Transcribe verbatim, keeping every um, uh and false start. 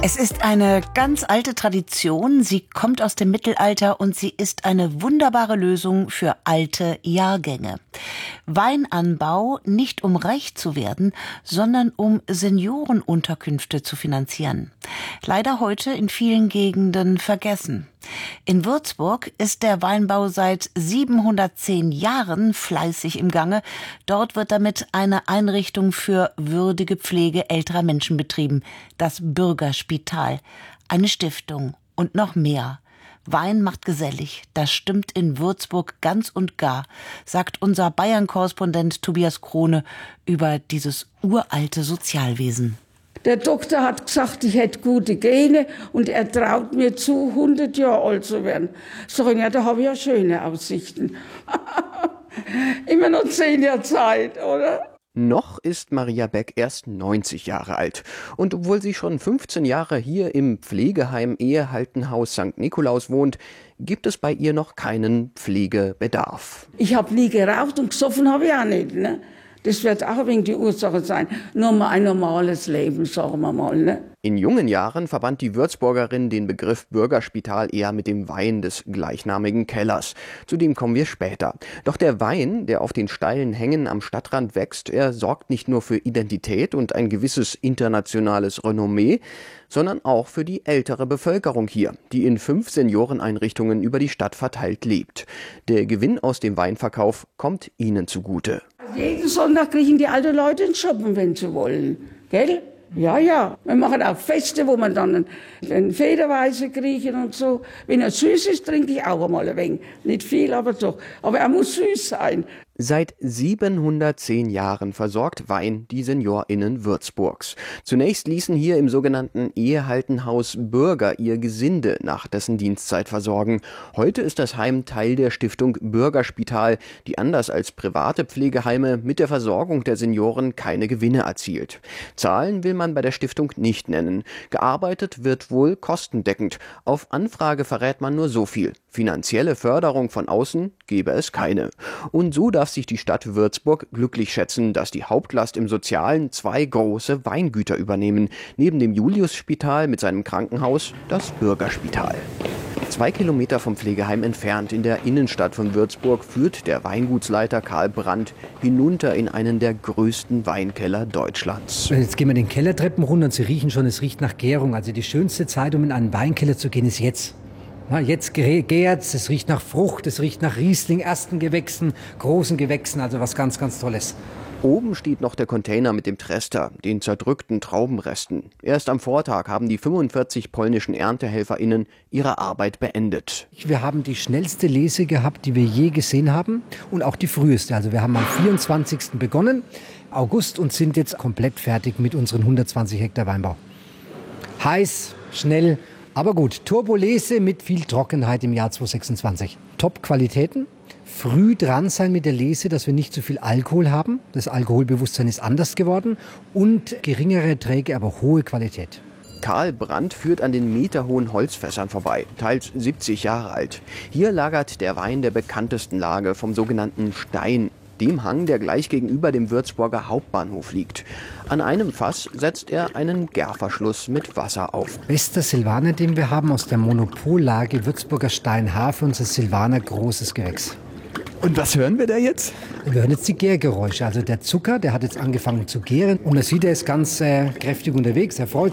Es ist eine ganz alte Tradition, sie kommt aus dem Mittelalter und sie ist eine wunderbare Lösung für alte Jahrgänge. Weinanbau nicht um reich zu werden, sondern um Seniorenunterkünfte zu finanzieren. Leider heute in vielen Gegenden vergessen. In Würzburg ist der Weinbau seit siebenhundertzehn Jahren fleißig im Gange. Dort wird damit eine Einrichtung für würdige Pflege älterer Menschen betrieben, das Bürgerspital, eine Stiftung und noch mehr. Wein macht gesellig, das stimmt in Würzburg ganz und gar, sagt unser Bayern-Korrespondent Tobias Krone über dieses uralte Sozialwesen. Der Doktor hat gesagt, ich hätte gute Gene und er traut mir zu, hundert Jahre alt zu werden. Sag ich, ja, da habe ich ja schöne Aussichten. Immer noch zehn Jahre Zeit, oder? Noch ist Maria Beck erst neunzig Jahre alt. Und obwohl sie schon fünfzehn Jahre hier im Pflegeheim Ehehaltenhaus Sankt Nikolaus wohnt, gibt es bei ihr noch keinen Pflegebedarf. Ich habe nie geraucht und gesoffen habe ich auch nicht, ne? Das wird auch ein wenig die Ursache sein. Nur mal ein normales Leben, sagen wir mal, ne? In jungen Jahren verband die Würzburgerin den Begriff Bürgerspital eher mit dem Wein des gleichnamigen Kellers. Zu dem kommen wir später. Doch der Wein, der auf den steilen Hängen am Stadtrand wächst, er sorgt nicht nur für Identität und ein gewisses internationales Renommee, sondern auch für die ältere Bevölkerung hier, die in fünf Senioreneinrichtungen über die Stadt verteilt lebt. Der Gewinn aus dem Weinverkauf kommt ihnen zugute. Jeden Sonntag kriegen die alten Leute einen Shoppen, wenn sie wollen. Gell? Ja, ja. Wir machen auch Feste, wo man dann einen Federweise kriegen und so. Wenn er süß ist, trinke ich auch einmal ein wenig. Nicht viel, aber doch. Aber er muss süß sein. Seit siebenhundertzehn Jahren versorgt Wein die SeniorInnen Würzburgs. Zunächst ließen hier im sogenannten Ehehaltenhaus Bürger ihr Gesinde nach dessen Dienstzeit versorgen. Heute ist das Heim Teil der Stiftung Bürgerspital, die anders als private Pflegeheime mit der Versorgung der Senioren keine Gewinne erzielt. Zahlen will man bei der Stiftung nicht nennen. Gearbeitet wird wohl kostendeckend. Auf Anfrage verrät man nur so viel. Finanzielle Förderung von außen gebe es keine. Und so darf sich die Stadt Würzburg glücklich schätzen, dass die Hauptlast im Sozialen zwei große Weingüter übernehmen. Neben dem Juliusspital mit seinem Krankenhaus das Bürgerspital. Zwei Kilometer vom Pflegeheim entfernt in der Innenstadt von Würzburg führt der Weingutsleiter Karl Brandt hinunter in einen der größten Weinkeller Deutschlands. Jetzt gehen wir den Kellertreppen runter und Sie riechen schon, es riecht nach Gärung. Also die schönste Zeit, um in einen Weinkeller zu gehen, ist jetzt. Na, jetzt gärt's, es riecht nach Frucht, es riecht nach Riesling, ersten Gewächsen, großen Gewächsen, also was ganz, ganz Tolles. Oben steht noch der Container mit dem Trester, den zerdrückten Traubenresten. Erst am Vortag haben die fünfundvierzig polnischen ErntehelferInnen ihre Arbeit beendet. Wir haben die schnellste Lese gehabt, die wir je gesehen haben und auch die früheste. Also wir haben am vierundzwanzigsten begonnen, August, und sind jetzt komplett fertig mit unseren hundertzwanzig Hektar Weinbau. Heiß, schnell, aber gut. Turbolese mit viel Trockenheit im Jahr zweitausendsechsundzwanzig. Top-Qualitäten. Früh dran sein mit der Lese, dass wir nicht zu viel Alkohol haben. Das Alkoholbewusstsein ist anders geworden. Und geringere Erträge, aber hohe Qualität. Karl Brandt führt an den meterhohen Holzfässern vorbei, teils siebzig Jahre alt. Hier lagert der Wein der bekanntesten Lage vom sogenannten Stein, dem Hang, der gleich gegenüber dem Würzburger Hauptbahnhof liegt. An einem Fass setzt er einen Gärverschluss mit Wasser auf. Bester Silvaner, den wir haben aus der Monopollage Würzburger Steinhafe, unser Silvaner, großes Gewächs. Und was hören wir da jetzt? Wir hören jetzt die Gärgeräusche. Also der Zucker, der hat jetzt angefangen zu gären. Und man sieht, er ist ganz äh, kräftig unterwegs. Er freut